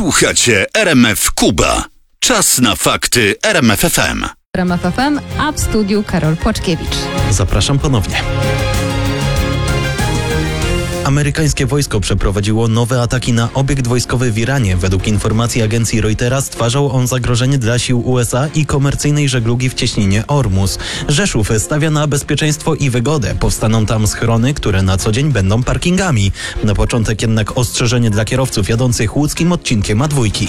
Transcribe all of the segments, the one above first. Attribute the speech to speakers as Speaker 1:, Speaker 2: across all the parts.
Speaker 1: Słuchacie RMF Kuba. Czas na fakty RMF FM.
Speaker 2: RMF FM, a w studiu Karol Płaczkiewicz.
Speaker 3: Zapraszam ponownie. Amerykańskie wojsko przeprowadziło nowe ataki na obiekt wojskowy w Iranie. Według informacji agencji Reutera stwarzał on zagrożenie dla sił USA i komercyjnej żeglugi w cieśninie Ormus. Rzeszów stawia na bezpieczeństwo i wygodę. Powstaną tam schrony, które na co dzień będą parkingami. Na początek jednak ostrzeżenie dla kierowców jadących łódzkim odcinkiem A2.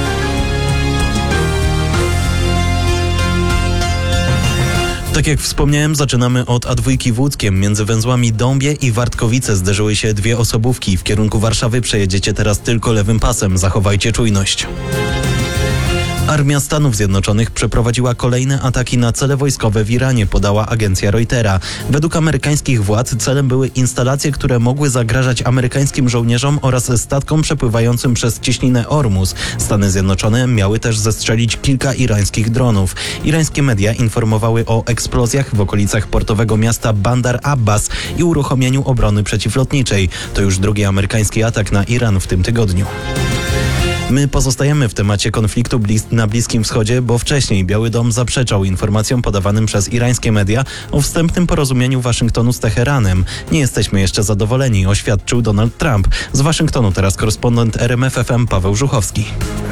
Speaker 3: Tak jak wspomniałem, zaczynamy od A2 w Łódzkiem. Między węzłami Dąbie i Wartkowice zderzyły się dwie osobówki. W kierunku Warszawy przejedziecie teraz tylko lewym pasem. Zachowajcie czujność. Armia Stanów Zjednoczonych przeprowadziła kolejne ataki na cele wojskowe w Iranie, podała agencja Reutera. Według amerykańskich władz celem były instalacje, które mogły zagrażać amerykańskim żołnierzom oraz statkom przepływającym przez cieśninę Ormus. Stany Zjednoczone miały też zestrzelić kilka irańskich dronów. Irańskie media informowały o eksplozjach w okolicach portowego miasta Bandar Abbas i uruchomieniu obrony przeciwlotniczej. To już drugi amerykański atak na Iran w tym tygodniu. My pozostajemy w temacie konfliktu na Bliskim Wschodzie, bo wcześniej Biały Dom zaprzeczał informacjom podawanym przez irańskie media o wstępnym porozumieniu Waszyngtonu z Teheranem. Nie jesteśmy jeszcze zadowoleni, oświadczył Donald Trump. Z Waszyngtonu teraz korespondent RMF FM Paweł Żuchowski.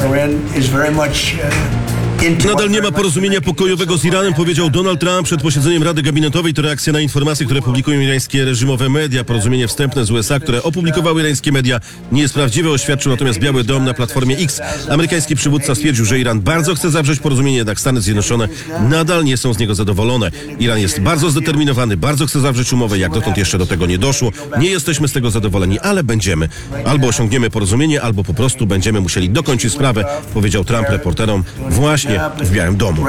Speaker 4: Nadal nie ma porozumienia pokojowego z Iranem, powiedział Donald Trump przed posiedzeniem Rady Gabinetowej. To reakcja na informacje, które publikują irańskie reżimowe media. Porozumienie wstępne z USA, które opublikowały irańskie media, nie jest prawdziwe, oświadczył natomiast Biały Dom na platformie X. Amerykański przywódca stwierdził, że Iran bardzo chce zawrzeć porozumienie, jednak Stany Zjednoczone nadal nie są z niego zadowolone. Iran jest bardzo zdeterminowany, bardzo chce zawrzeć umowę, jak dotąd jeszcze do tego nie doszło. Nie jesteśmy z tego zadowoleni, ale będziemy. Albo osiągniemy porozumienie, albo po prostu będziemy musieli dokończyć sprawę, powiedział Trump reporterom właśnie w Białym Domu.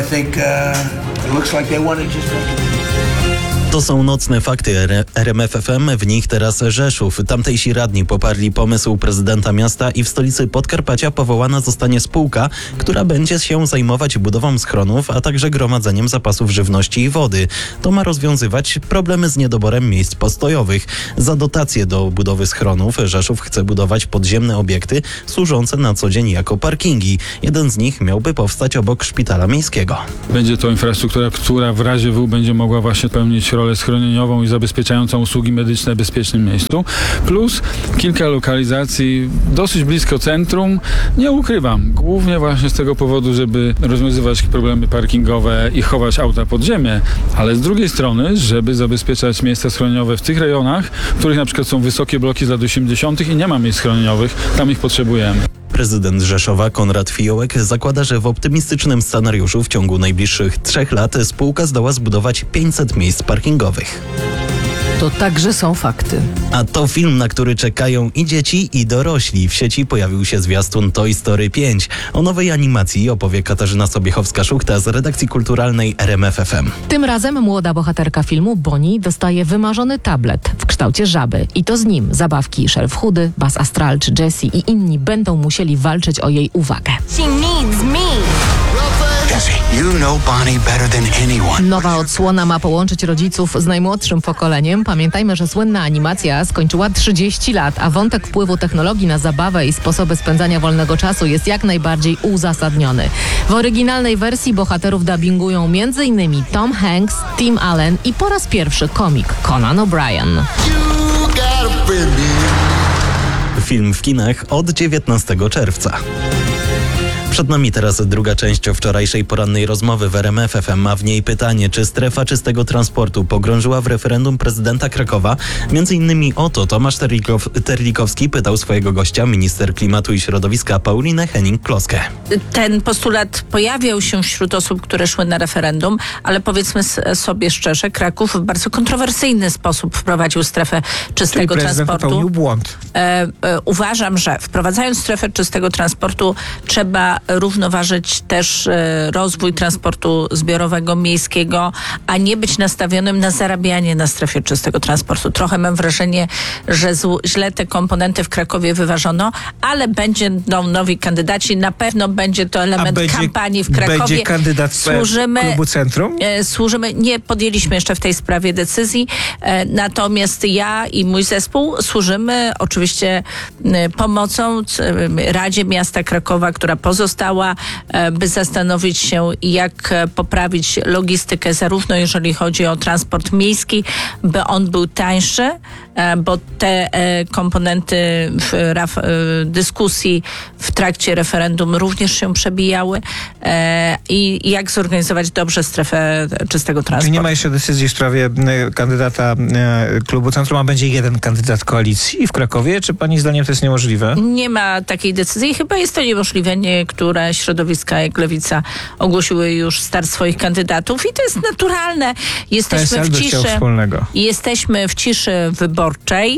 Speaker 3: To są nocne fakty RMF FM, w nich teraz Rzeszów. Tamtejsi radni poparli pomysł prezydenta miasta i w stolicy Podkarpacia powołana zostanie spółka, która będzie się zajmować budową schronów, a także gromadzeniem zapasów żywności i wody. To ma rozwiązywać problemy z niedoborem miejsc postojowych. Za dotacje do budowy schronów Rzeszów chce budować podziemne obiekty służące na co dzień jako parkingi. Jeden z nich miałby powstać obok szpitala miejskiego.
Speaker 5: Będzie to infrastruktura, która w razie W będzie mogła właśnie pełnić rolę schronieniową i zabezpieczającą usługi medyczne w bezpiecznym miejscu, plus kilka lokalizacji dosyć blisko centrum. Nie ukrywam, głównie właśnie z tego powodu, żeby rozwiązywać problemy parkingowe i chować auta pod ziemię, ale z drugiej strony, żeby zabezpieczać miejsca schroniowe w tych rejonach, w których na przykład są wysokie bloki z lat 80. i nie ma miejsc schroniowych, tam ich potrzebujemy.
Speaker 3: Prezydent Rzeszowa Konrad Fiołek zakłada, że w optymistycznym scenariuszu w ciągu najbliższych 3 lat spółka zdoła zbudować 500 miejsc parkingowych.
Speaker 6: To także są fakty.
Speaker 3: A to film, na który czekają i dzieci, i dorośli. W sieci pojawił się zwiastun Toy Story 5. O nowej animacji opowie Katarzyna Sobiechowska-Szuchta z redakcji kulturalnej RMF FM.
Speaker 6: Tym razem młoda bohaterka filmu Bonnie dostaje wymarzony tablet w kształcie żaby. I to z nim zabawki Szelf Chudy, Buzz Astral czy Jessie i inni będą musieli walczyć o jej uwagę.
Speaker 7: She needs me.
Speaker 8: You know Bonnie better than anyone.
Speaker 6: Nowa odsłona ma połączyć rodziców z najmłodszym pokoleniem. Pamiętajmy, że słynna animacja skończyła 30 lat, a wątek wpływu technologii na zabawę i sposoby spędzania wolnego czasu jest jak najbardziej uzasadniony. W oryginalnej wersji bohaterów dubbingują m.in. Tom Hanks, Tim Allen i po raz pierwszy komik Conan O'Brien.
Speaker 3: Film w kinach od 19 czerwca. Przed nami teraz druga część wczorajszej porannej rozmowy w RMF FM, a w niej pytanie, czy strefa czystego transportu pogrążyła w referendum prezydenta Krakowa? Między innymi o to Tomasz Terlikowski pytał swojego gościa, minister klimatu i środowiska Paulinę Hennig-Kloskę.
Speaker 9: Ten postulat pojawiał się wśród osób, które szły na referendum, ale powiedzmy sobie szczerze, Kraków w bardzo kontrowersyjny sposób wprowadził strefę czystego transportu.
Speaker 10: Popełnił błąd.
Speaker 9: Uważam, że wprowadzając strefę czystego transportu trzeba równoważyć też rozwój transportu zbiorowego, miejskiego, a nie być nastawionym na zarabianie na strefie czystego transportu. Trochę mam wrażenie, że źle te komponenty w Krakowie wyważono, ale będą nowi kandydaci. Na pewno będzie to element kampanii w Krakowie.
Speaker 7: Będzie kandydat klubu Centrum?
Speaker 9: Nie podjęliśmy jeszcze w tej sprawie decyzji, natomiast ja i mój zespół służymy oczywiście pomocą Radzie Miasta Krakowa, która pozostała, by zastanowić się, jak poprawić logistykę, zarówno jeżeli chodzi o transport miejski, by on był tańszy, bo te komponenty w dyskusji w trakcie referendum również się przebijały i jak zorganizować dobrze strefę czystego transportu.
Speaker 7: Czyli nie ma jeszcze decyzji w sprawie kandydata klubu Centrum, a będzie jeden kandydat koalicji w Krakowie? Czy pani zdaniem to jest niemożliwe?
Speaker 9: Nie ma takiej decyzji. Chyba jest to niemożliwe. Niektóre środowiska, jak Lewica, ogłosiły już start swoich kandydatów i to jest naturalne. Jesteśmy w ciszy wyborczej.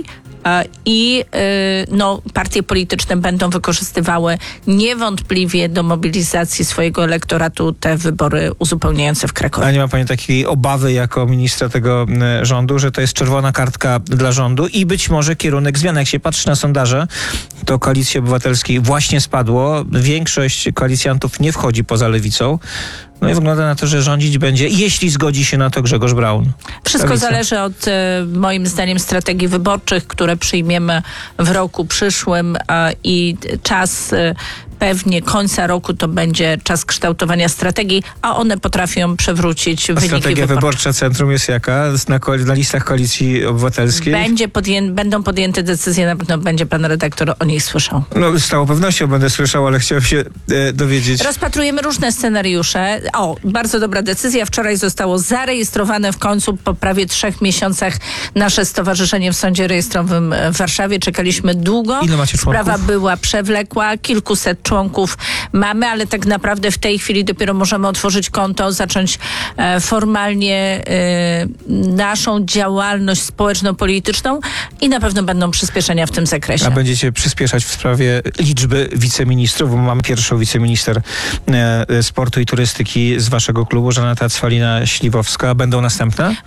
Speaker 9: I partie polityczne będą wykorzystywały niewątpliwie do mobilizacji swojego elektoratu te wybory uzupełniające w Krakowie.
Speaker 7: A nie ma pani takiej obawy jako ministra tego rządu, że to jest czerwona kartka dla rządu i być może kierunek zmiany? Jak się patrzy na sondaże, to Koalicji Obywatelskiej właśnie spadło. Większość koalicjantów nie wchodzi poza Lewicą. No i wygląda na to, że rządzić będzie, jeśli zgodzi się na to Grzegorz Braun.
Speaker 9: Wszystko zależy od, moim zdaniem, strategii wyborczych, które przyjmiemy w roku przyszłym i czas pewnie końca roku to będzie czas kształtowania strategii, a one potrafią przewrócić wyniki
Speaker 7: strategia wyborcza Centrum jest jaka? Na listach Koalicji Obywatelskiej?
Speaker 9: Będą podjęte decyzje, na pewno będzie pan redaktor o nich słyszał.
Speaker 7: No z całą pewnością będę słyszał, ale chciałem się dowiedzieć.
Speaker 9: Rozpatrujemy różne scenariusze. Bardzo dobra decyzja. Wczoraj zostało zarejestrowane w końcu po prawie 3 miesiącach nasze stowarzyszenie w sądzie rejestrowym w Warszawie. Czekaliśmy długo.
Speaker 7: Ile macie członków?
Speaker 9: Sprawa była przewlekła. Kilkuset członków mamy, ale tak naprawdę w tej chwili dopiero możemy otworzyć konto, zacząć formalnie naszą działalność społeczno-polityczną i na pewno będą przyspieszenia w tym zakresie.
Speaker 7: A będziecie przyspieszać w sprawie liczby wiceministrów, bo mamy pierwszą wiceminister sportu i turystyki z waszego klubu, Żaneta Cwalina-Śliwowska. Będą następne?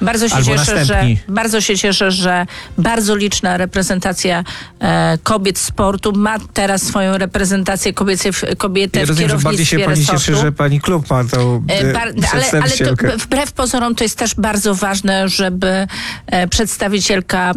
Speaker 9: Bardzo się cieszę, że bardzo liczna reprezentacja kobiet sportu ma teraz swoją reprezentację kobietę w kierownictwie
Speaker 7: bardziej się pani cieszy, że pani klub ma tą przedstawicielkę.
Speaker 9: Ale to, wbrew pozorom to jest też bardzo ważne, żeby przedstawicielka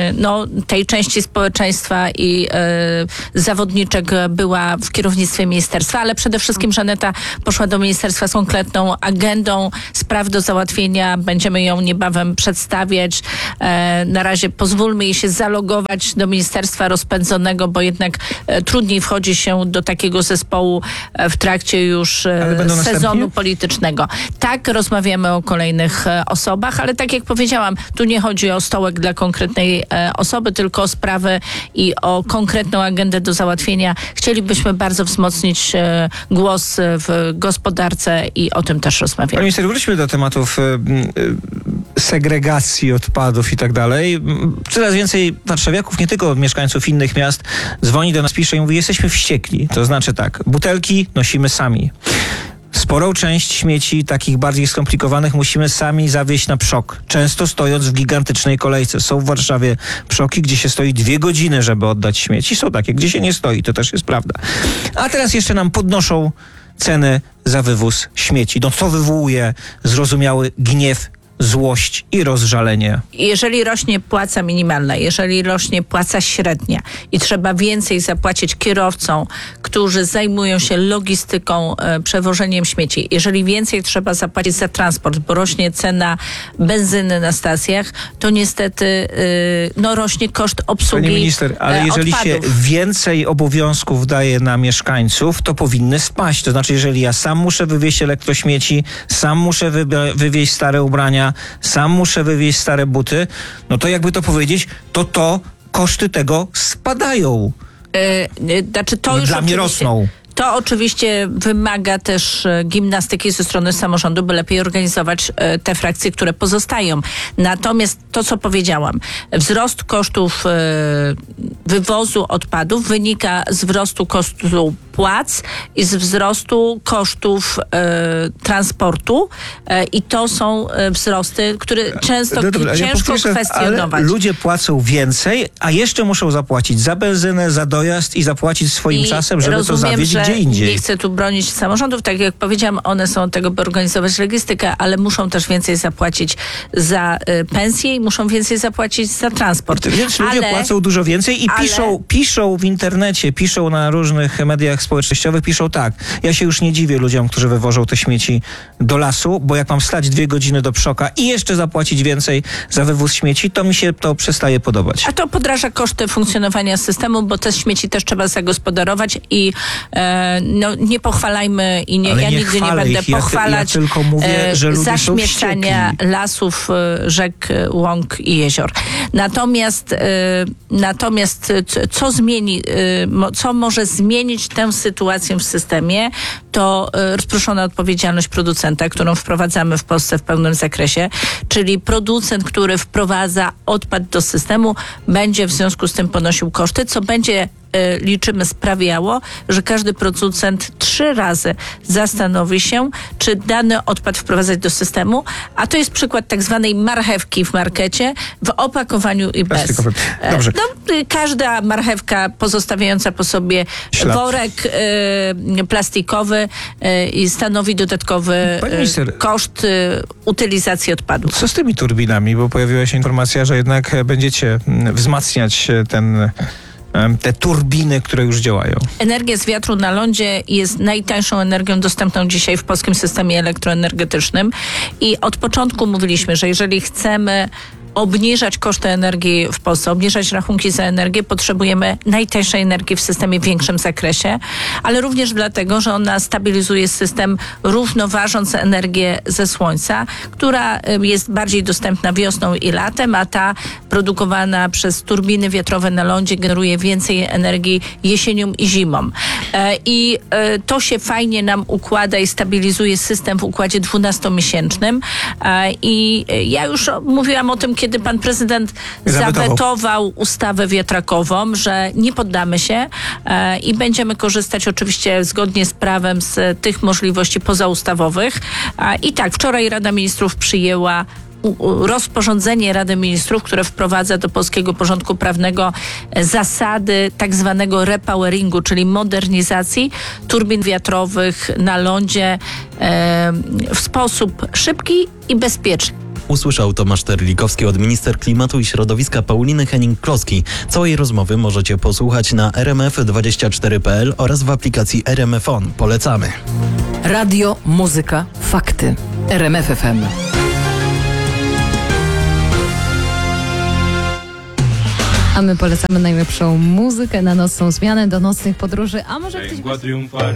Speaker 9: tej części społeczeństwa i zawodniczek była w kierownictwie ministerstwa, ale przede wszystkim Żaneta poszła do ministerstwa z konkretną agendą spraw do załatwienia. Będziemy ją niebawem przedstawiać. Na razie pozwólmy jej się zalogować do ministerstwa rozpędzonego, bo jednak trudniej wchodzi się do takiego zespołu w trakcie już sezonu politycznego. Tak, rozmawiamy o kolejnych osobach, ale tak jak powiedziałam, tu nie chodzi o stołek dla konkretnej osoby, tylko o sprawy i o konkretną agendę do załatwienia. Chcielibyśmy bardzo wzmocnić głos w gospodarce i o tym też rozmawiamy.
Speaker 7: Pani minister, wróćmy do tematów segregacji odpadów i tak dalej. Coraz więcej warszawiaków, nie tylko mieszkańców innych miast, dzwoni do nas, pisze i mówi, jesteśmy wściekli. To znaczy tak, butelki nosimy sami. Sporą część śmieci, takich bardziej skomplikowanych, musimy sami zawieźć na PSZOK. Często stojąc w gigantycznej kolejce. Są w Warszawie PSZOKi, gdzie się stoi 2 godziny, żeby oddać śmieci. Są takie, gdzie się nie stoi. To też jest prawda. A teraz jeszcze nam podnoszą ceny za wywóz śmieci. No co wywołuje zrozumiały gniew, złość i rozżalenie.
Speaker 9: Jeżeli rośnie płaca minimalna, jeżeli rośnie płaca średnia i trzeba więcej zapłacić kierowcom, którzy zajmują się logistyką, przewożeniem śmieci, jeżeli więcej trzeba zapłacić za transport, bo rośnie cena benzyny na stacjach, to niestety rośnie koszt obsługi
Speaker 7: Pani minister, ale jeżeli
Speaker 9: odpadów.
Speaker 7: się więcej obowiązków daje na mieszkańców, to powinny spaść. To znaczy, jeżeli ja sam muszę wywieźć elektrośmieci, sam muszę wywieźć stare ubrania, sam muszę wywieźć stare buty, no to jakby to powiedzieć, to koszty tego spadają. Dla mnie rosną.
Speaker 9: To oczywiście wymaga też gimnastyki ze strony samorządu, by lepiej organizować te frakcje, które pozostają. Natomiast to, co powiedziałam, wzrost kosztów wywozu odpadów wynika z wzrostu kosztu płac i z wzrostu kosztów transportu i to są wzrosty, które często ciężko kwestionować.
Speaker 7: Ale ludzie płacą więcej, a jeszcze muszą zapłacić za benzynę, za dojazd i zapłacić swoim czasem, żeby to zawieźć gdzie indziej.
Speaker 9: Nie chcę tu bronić samorządów, tak jak powiedziałam, one są od tego, by organizować logistykę, ale muszą też więcej zapłacić za pensje i muszą więcej zapłacić za transport.
Speaker 7: Więc ludzie płacą dużo więcej i piszą w internecie, piszą na różnych mediach społecznościowych, piszą tak: ja się już nie dziwię ludziom, którzy wywożą te śmieci do lasu, bo jak mam stać 2 godziny do Przoka i jeszcze zapłacić więcej za wywóz śmieci, to mi się to przestaje podobać.
Speaker 9: A to podraża koszty funkcjonowania systemu, bo te śmieci też trzeba zagospodarować i nie pochwalajmy i ja nigdy nie będę pochwalać
Speaker 7: ja tylko mówię, że ludzie
Speaker 9: zaśmiecania lasów, rzek, łąk i jezior. Natomiast co zmieni, co może zmienić tę sytuację w systemie, to rozproszona odpowiedzialność producenta, którą wprowadzamy w Polsce w pełnym zakresie, czyli producent, który wprowadza odpad do systemu, będzie w związku z tym ponosił koszty, co będzie, liczymy, sprawiało, że każdy producent 3 razy zastanowi się, czy dany odpad wprowadzać do systemu, a to jest przykład tak zwanej marchewki w markecie, w opakowaniu i bez.
Speaker 7: Dobrze.
Speaker 9: Każda marchewka pozostawiająca po sobie worek plastikowy i stanowi dodatkowy koszt utylizacji odpadów.
Speaker 7: Co z tymi turbinami? Bo pojawiła się informacja, że jednak będziecie wzmacniać te turbiny, które już działają.
Speaker 9: Energia z wiatru na lądzie jest najtańszą energią dostępną dzisiaj w polskim systemie elektroenergetycznym i od początku mówiliśmy, że jeżeli chcemy obniżać koszty energii w Polsce, obniżać rachunki za energię, potrzebujemy najtańszej energii w systemie w większym zakresie, ale również dlatego, że ona stabilizuje system, równoważąc energię ze słońca, która jest bardziej dostępna wiosną i latem, a ta produkowana przez turbiny wiatrowe na lądzie generuje więcej energii jesienią i zimą. I to się fajnie nam układa i stabilizuje system w układzie 12-miesięcznym. I ja już mówiłam o tym, kiedy pan prezydent zawetował ustawę wiatrakową, że nie poddamy się i będziemy korzystać oczywiście zgodnie z prawem z tych możliwości pozaustawowych. I tak, wczoraj Rada Ministrów przyjęła rozporządzenie Rady Ministrów, które wprowadza do polskiego porządku prawnego zasady tak zwanego repoweringu, czyli modernizacji turbin wiatrowych na lądzie w sposób szybki i bezpieczny.
Speaker 3: Usłyszał Tomasz Terlikowski od minister klimatu i środowiska Pauliny Henning-Kloski. Całej rozmowy możecie posłuchać na rmf24.pl oraz w aplikacji RMF On. Polecamy.
Speaker 10: Radio, muzyka, fakty. RMF FM.
Speaker 2: A my polecamy najlepszą muzykę na nocną zmianę, do nocnych podróży, a może ktoś...